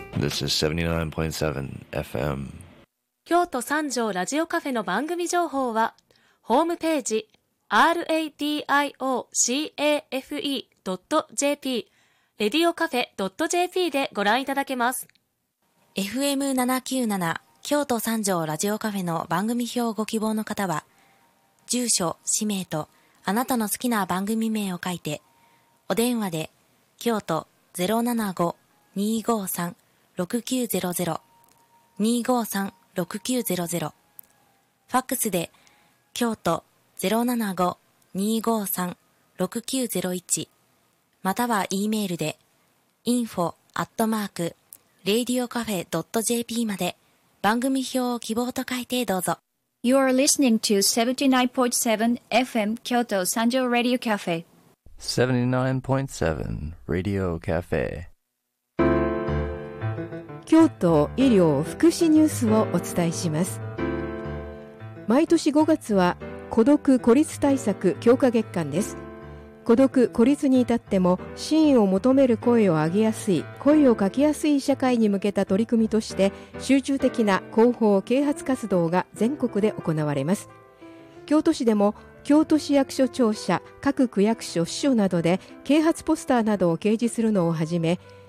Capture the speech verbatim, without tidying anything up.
This is seventy-nine point seven エフエム。 京都三条ラジオカフェの番組情報はホームページ ラディオカフェ ドットジェーピー レディオカフェ ドットジェーピー でご覧いただけます。 エフエムななきゅうなな 京都三条ラジオカフェの番組表をご希望の方は、住所、氏名とあなたの好きな番組名を書いて、お電話で京都 ゼロななご にーごーさん ろくきゅうゼロゼロ にーごーさん ろくきゅうゼロゼロ、ファックスで京都 ゼロななご にーごーさん ろくきゅうゼロいち、または E メールで インフォ アットマーク レディオカフェ ドットジェーピー まで番組表を希望と書いてどうぞ。 You are listening to seventy-nine point seven エフエム Kyoto Sanjo Radio Cafe。 セブンティナインポイントセブン Radio Cafe。 京都医療福祉ニュースをお伝えします。毎年ごがつは孤独・孤立対策強化月間です。孤独・孤立に至っても支援を求める声を上げやすい、声をかけやすい社会に向けた取り組みとして集中的な広報啓発活動が全国で行われます。京都市でも京都市役所庁舎、各区役所支所などで啓発ポスターなどを掲示するのをはじめ、